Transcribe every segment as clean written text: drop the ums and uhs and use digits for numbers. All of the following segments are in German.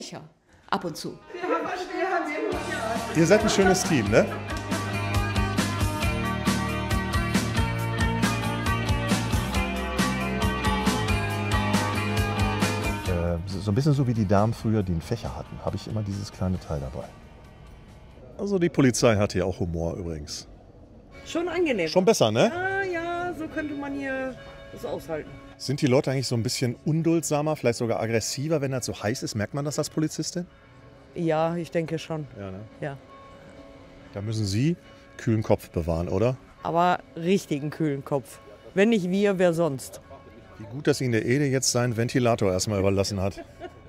Ab und zu. Ihr seid ein schönes Team, ne? So ein bisschen so wie die Damen früher, die einen Fächer hatten, habe ich immer dieses kleine Teil dabei. Also die Polizei hat hier auch Humor übrigens. Schon angenehm. Schon besser, ne? Ja, so könnte man hier das aushalten. Sind die Leute eigentlich so ein bisschen unduldsamer, vielleicht sogar aggressiver, wenn das so heiß ist? Merkt man das als Polizistin? Ja, ich denke schon. Ja, ne? Ja. Da müssen Sie kühlen Kopf bewahren, oder? Aber richtigen kühlen Kopf. Wenn nicht wir, wer sonst? Wie gut, dass Ihnen der Ede jetzt seinen Ventilator erstmal überlassen hat.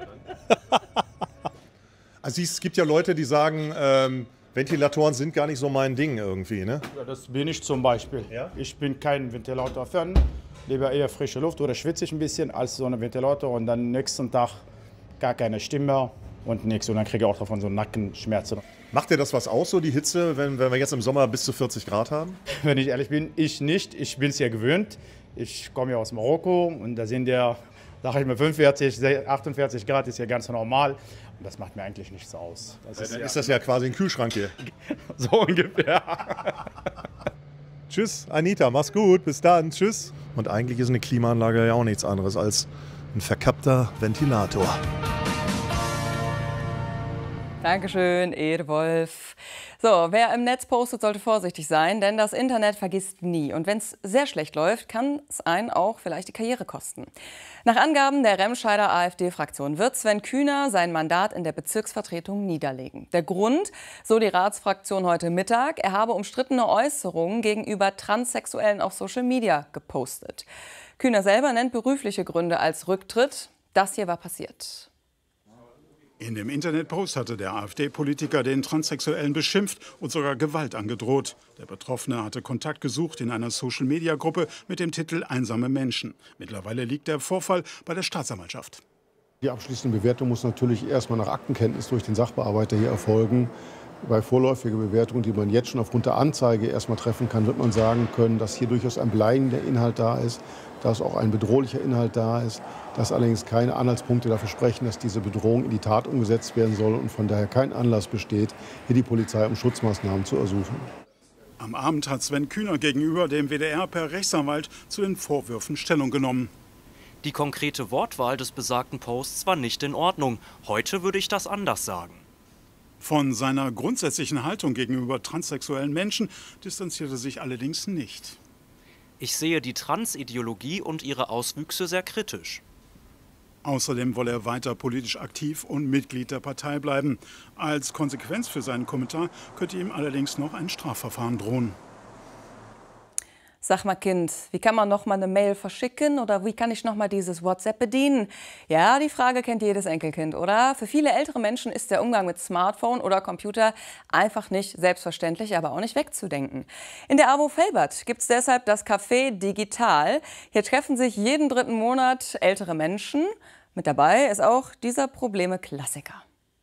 Also es gibt ja Leute, die sagen, Ventilatoren sind gar nicht so mein Ding irgendwie, ne? Ja, das bin ich zum Beispiel. Ja? Ich bin kein Ventilator-Fan. Lieber eher frische Luft oder schwitze ich ein bisschen als so ein Ventilator und dann nächsten Tag gar keine Stimme und nichts. Und dann kriege ich auch davon so Nackenschmerzen. Macht dir das was aus, so die Hitze, wenn wir jetzt im Sommer bis zu 40 Grad haben? Wenn ich ehrlich bin, ich nicht. Ich bin es ja gewöhnt. Ich komme ja aus Marokko und da sind ja, sag ich mal, 45, 48 Grad ist ja ganz normal. Und das macht mir eigentlich nichts aus. Ist das ja quasi ein Kühlschrank hier. So ungefähr. Tschüss, Anita, mach's gut, bis dann, tschüss. Und eigentlich ist eine Klimaanlage ja auch nichts anderes als ein verkappter Ventilator. Dankeschön, Ede Wolf. So, wer im Netz postet, sollte vorsichtig sein, denn das Internet vergisst nie. Und wenn es sehr schlecht läuft, kann es einen auch vielleicht die Karriere kosten. Nach Angaben der Remscheider AfD-Fraktion wird Sven Kühner sein Mandat in der Bezirksvertretung niederlegen. Der Grund, so die Ratsfraktion heute Mittag, er habe umstrittene Äußerungen gegenüber Transsexuellen auf Social Media gepostet. Kühner selber nennt berufliche Gründe als Rücktritt. Das hier war passiert. In dem Internetpost hatte der AfD-Politiker den Transsexuellen beschimpft und sogar Gewalt angedroht. Der Betroffene hatte Kontakt gesucht in einer Social-Media-Gruppe mit dem Titel Einsame Menschen. Mittlerweile liegt der Vorfall bei der Staatsanwaltschaft. Die abschließende Bewertung muss natürlich erstmal nach Aktenkenntnis durch den Sachbearbeiter hier erfolgen. Bei vorläufiger Bewertung, die man jetzt schon aufgrund der Anzeige erstmal treffen kann, wird man sagen können, dass hier durchaus ein bleibender Inhalt da ist, dass auch ein bedrohlicher Inhalt da ist, dass allerdings keine Anhaltspunkte dafür sprechen, dass diese Bedrohung in die Tat umgesetzt werden soll und von daher kein Anlass besteht, hier die Polizei um Schutzmaßnahmen zu ersuchen. Am Abend hat Sven Kühner gegenüber dem WDR per Rechtsanwalt zu den Vorwürfen Stellung genommen. Die konkrete Wortwahl des besagten Posts war nicht in Ordnung. Heute würde ich das anders sagen. Von seiner grundsätzlichen Haltung gegenüber transsexuellen Menschen distanzierte sich allerdings nicht. Ich sehe die Transideologie und ihre Auswüchse sehr kritisch. Außerdem wolle er weiter politisch aktiv und Mitglied der Partei bleiben. Als Konsequenz für seinen Kommentar könnte ihm allerdings noch ein Strafverfahren drohen. Sag mal, Kind, wie kann man noch mal eine Mail verschicken oder wie kann ich noch mal dieses WhatsApp bedienen? Ja, die Frage kennt jedes Enkelkind, oder? Für viele ältere Menschen ist der Umgang mit Smartphone oder Computer einfach nicht selbstverständlich, aber auch nicht wegzudenken. In der AWO Velbert gibt es deshalb das Café Digital. Hier treffen sich jeden 3. Monat ältere Menschen. Mit dabei ist auch dieser Probleme-Klassiker.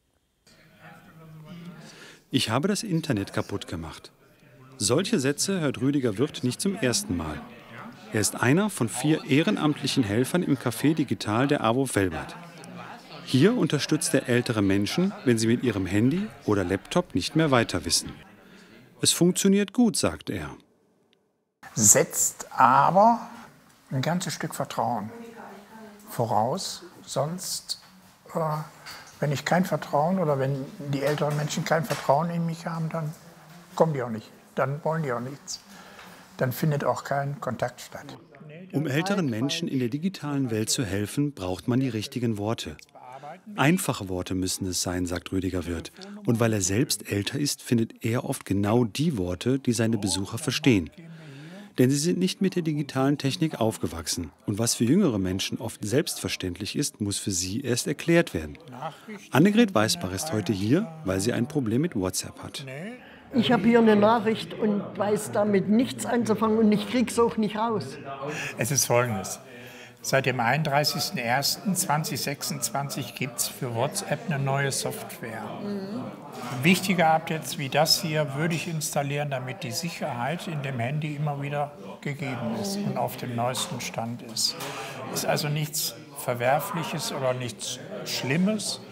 Ich habe das Internet kaputt gemacht. Solche Sätze hört Rüdiger Wirth nicht zum ersten Mal. Er ist einer von 4 ehrenamtlichen Helfern im Café Digital der AWO Velbert. Hier unterstützt er ältere Menschen, wenn sie mit ihrem Handy oder Laptop nicht mehr weiter wissen. Es funktioniert gut, sagt er. Setzt aber ein ganzes Stück Vertrauen voraus. Sonst, wenn ich kein Vertrauen oder wenn die älteren Menschen kein Vertrauen in mich haben, dann kommen die auch nicht. Dann wollen die auch nichts. Dann findet auch kein Kontakt statt. Um älteren Menschen in der digitalen Welt zu helfen, braucht man die richtigen Worte. Einfache Worte müssen es sein, sagt Rüdiger Wirth. Und weil er selbst älter ist, findet er oft genau die Worte, die seine Besucher verstehen. Denn sie sind nicht mit der digitalen Technik aufgewachsen. Und was für jüngere Menschen oft selbstverständlich ist, muss für sie erst erklärt werden. Annegret Weisbach ist heute hier, weil sie ein Problem mit WhatsApp hat. Ich habe hier eine Nachricht und weiß damit nichts anzufangen und ich kriege es auch nicht raus. Es ist Folgendes. Seit dem 31.01.2026 gibt es für WhatsApp eine neue Software. Wichtige Updates wie das hier würde ich installieren, damit die Sicherheit in dem Handy immer wieder gegeben ist und auf dem neuesten Stand ist. Ist also nichts Verwerfliches oder nichts Schlimmes.